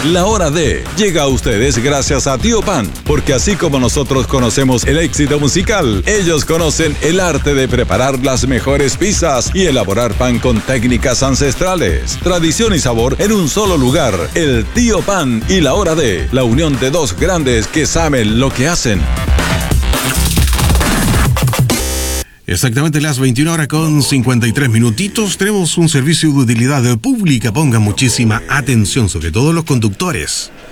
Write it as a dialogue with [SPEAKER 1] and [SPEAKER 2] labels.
[SPEAKER 1] La Hora de llega a ustedes gracias a Tío Pan, porque así como nosotros conocemos el éxito musical, ellos conocen el arte de preparar las mejores pizzas y elaborar pan con técnicas ancestrales. Tradición y sabor en un solo lugar. El Tío Pan y La Hora de, la unión de dos grandes que saben lo que hacen.
[SPEAKER 2] Exactamente las 21:53. Tenemos un servicio de utilidad pública. Pongan muchísima atención, sobre todo los conductores.